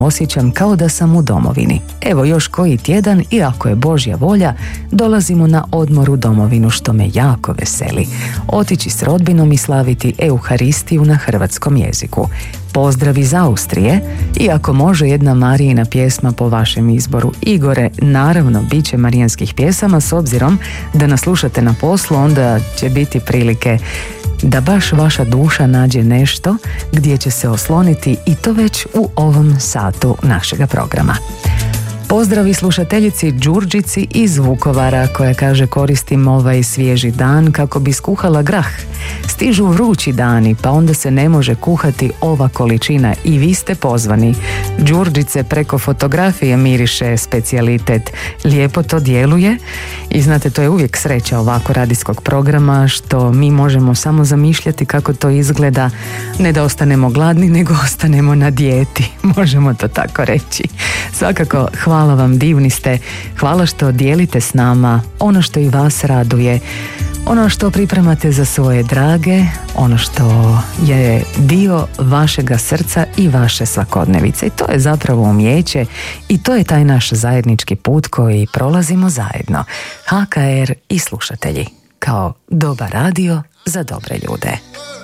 osjećam kao da sam u domovini. Evo još koji tjedan i ako je Božja volja, dolazimo na odmor u domovinu, što me jako veseli. Otići s rodbinom i slaviti Euharistiju na hrvatskom jeziku. Pozdrav iz Austrije i ako može jedna Marijina pjesma po vašem izboru. Igore, naravno, bit će marijanskih pjesama, s obzirom da nas slušate na poslu, onda će biti prilike da baš vaša duša nađe nešto gdje će se osloniti i to već u ovom satu našega programa. Pozdravi slušateljici Đurđici iz Vukovara koja kaže koristim ovaj svježi dan kako bi skuhala grah. Stižu vrući dani pa onda se ne može kuhati ova količina i vi ste pozvani. Đurđice preko fotografije miriše specijalitet. Lijepo to djeluje i znate to je uvijek sreća ovako radijskog programa što mi možemo samo zamišljati kako to izgleda, ne da ostanemo gladni nego ostanemo na dijeti, možemo to tako reći. Svakako hvala vam, divni ste, hvala što dijelite s nama ono što i vas raduje, ono što pripremate za svoje drage, ono što je dio vašega srca i vaše svakodnevice. I to je zapravo umijeće i to je taj naš zajednički put koji prolazimo zajedno. HKR i slušatelji, kao dobar radio za dobre ljude.